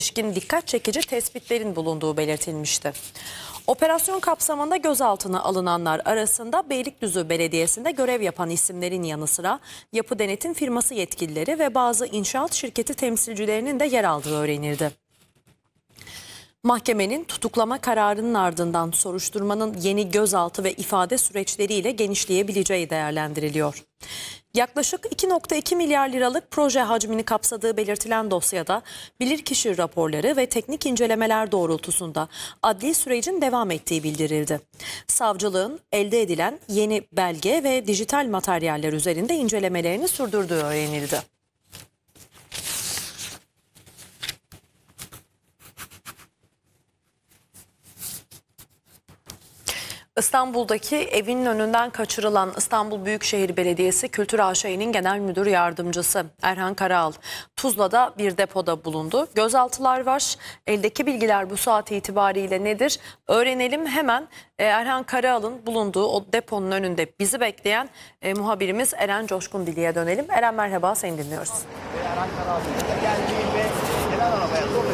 ilişkin dikkat çekici tespitlerin bulunduğu belirtilmişti. Operasyon kapsamında gözaltına alınanlar arasında Beylikdüzü Belediyesi'nde görev yapan isimlerin yanı sıra yapı denetim firması yetkilileri ve bazı inşaat şirketi temsilcilerinin de yer aldığı öğrenildi. Mahkemenin tutuklama kararının ardından soruşturmanın yeni gözaltı ve ifade süreçleriyle genişleyebileceği değerlendiriliyor. Yaklaşık 2,2 milyar liralık proje hacmini kapsadığı belirtilen dosyada bilirkişi raporları ve teknik incelemeler doğrultusunda adli sürecin devam ettiği bildirildi. Savcılığın elde edilen yeni belge ve dijital materyaller üzerinde incelemelerini sürdürdüğü öğrenildi. İstanbul'daki evinin önünden kaçırılan İstanbul Büyükşehir Belediyesi Kültür AŞ'nin Genel Müdür Yardımcısı Erhan Karaal, Tuzla'da bir depoda bulundu. Gözaltılar var. Eldeki bilgiler bu saat itibariyle nedir? Öğrenelim hemen. Erhan Karaal'ın bulunduğu o deponun önünde bizi bekleyen muhabirimiz Eren Coşkundili'ye dönelim. Eren merhaba, seni dinliyoruz. Erhan Karaal'ın geldiği ve gelen arabaya doğru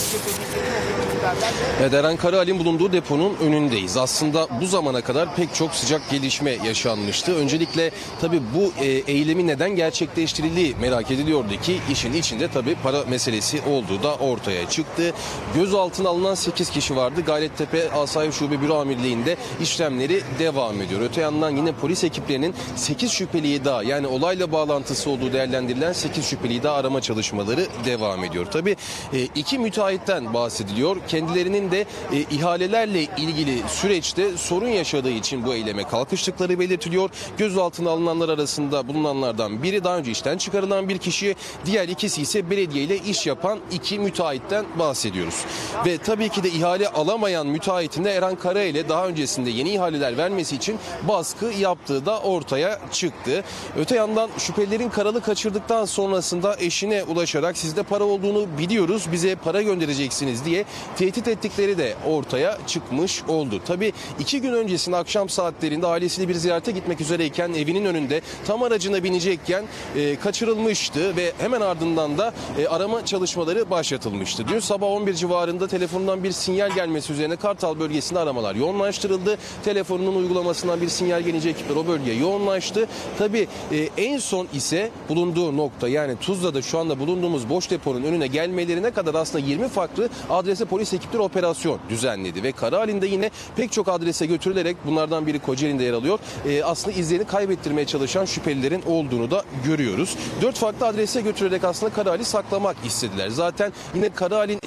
Evet, Eren Karaal'in bulunduğu deponun önündeyiz. Aslında bu zamana kadar pek çok sıcak gelişme yaşanmıştı. Öncelikle tabii bu eylemi neden gerçekleştirildiği merak ediliyordu ki işin içinde tabii para meselesi olduğu da ortaya çıktı. Gözaltına alınan 8 kişi vardı. Gayrettepe Asayiş Şube Büro Amirliği'nde işlemleri devam ediyor. Öte yandan yine polis ekiplerinin 8 şüpheliyi daha, yani olayla bağlantısı olduğu değerlendirilen 8 şüpheliyi daha arama çalışmaları devam ediyor. Tabii iki müteahhitten bahsediliyor. Kendilerinin de ihalelerle ilgili süreçte sorun yaşadığı için bu eyleme kalkıştıkları belirtiliyor. Gözaltına alınanlar arasında bulunanlardan biri daha önce işten çıkarılan bir kişi, diğer ikisi ise belediye ile iş yapan iki müteahhitten bahsediyoruz. Ve tabii ki de ihale alamayan müteahhitin de Erhan Kara ile daha öncesinde yeni ihaleler vermesi için baskı yaptığı da ortaya çıktı. Öte yandan şüphelilerin Karal'ı kaçırdıktan sonrasında eşine ulaşarak sizde para olduğunu biliyoruz, bize para göndereceksiniz diye tehdit ettikleri de ortaya çıkmış oldu. Tabii 2 gün öncesinde akşam saatlerinde ailesiyle bir ziyarete gitmek üzereyken evinin önünde tam aracına binecekken kaçırılmıştı ve hemen ardından da arama çalışmaları başlatılmıştı. Dün sabah 11 civarında telefonundan bir sinyal gelmesi üzerine Kartal bölgesinde aramalar yoğunlaştırıldı. Telefonunun uygulamasından bir sinyal gelince ekipler o bölgeye yoğunlaştı. Tabii en son ise bulunduğu nokta, yani Tuzla'da şu anda bulunduğumuz boş deponun önüne gelmelerine kadar aslında 20 farklı adrese polis ekipleri operasyon düzenledi ve Karaal'in de yine pek çok adrese götürülerek, bunlardan biri Kocaeli'nde yer alıyor, aslında izlerini kaybettirmeye çalışan şüphelilerin olduğunu da görüyoruz. 4 farklı adrese götürerek aslında Karaal'i saklamak istediler. Zaten yine Karaal'in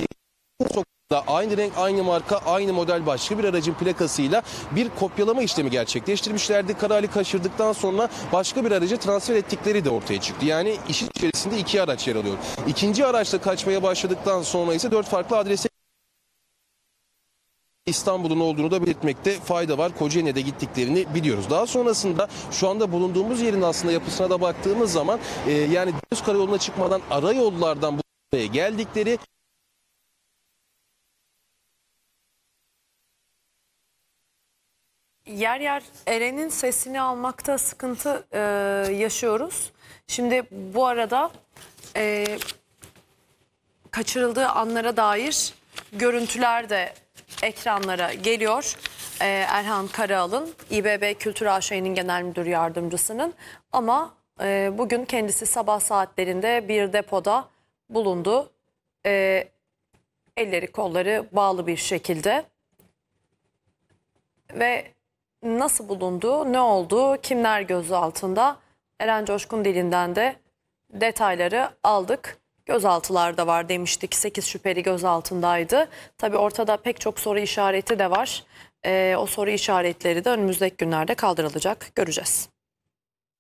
aynı renk, aynı marka, aynı model başka bir aracın plakasıyla bir kopyalama işlemi gerçekleştirmişlerdi. Karaal'i kaçırdıktan sonra başka bir aracı transfer ettikleri de ortaya çıktı. Yani işin içerisinde 2 araç yer alıyor. İkinci araçla kaçmaya başladıktan sonra ise 4 farklı adrese İstanbul'un olduğunu da belirtmekte fayda var. Kocaeli'ne de gittiklerini biliyoruz. Daha sonrasında şu anda bulunduğumuz yerin aslında yapısına da baktığımız zaman yani Deniz Karayolu'na çıkmadan ara yollardan buraya geldikleri, Yer yer Eren'in sesini almakta sıkıntı yaşıyoruz. Şimdi bu arada kaçırıldığı anlara dair görüntüler de ekranlara geliyor. Erhan Karaal'ın, İBB Kültür AŞ'nin Genel Müdür Yardımcısının, ama bugün kendisi sabah saatlerinde bir depoda bulundu. Elleri kolları bağlı bir şekilde ve nasıl bulundu, ne oldu, kimler gözaltında, Eren Coşkun dilinden de detayları aldık. Gözaltılarda var demiştik, 8 şüpheli gözaltındaydı. Tabii ortada pek çok soru işareti de var. O soru işaretleri de önümüzdeki günlerde kaldırılacak, göreceğiz.